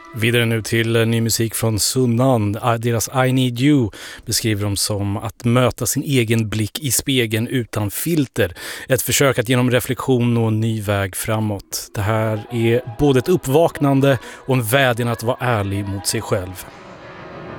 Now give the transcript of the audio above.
Vidare nu till ny musik från Sunnan. Deras I Need You beskriver de som att möta sin egen blick i spegeln utan filter. Ett försök att genom reflektion nå en ny väg framåt. Det här är både ett uppvaknande och en vädjan att vara ärlig mot sig själv.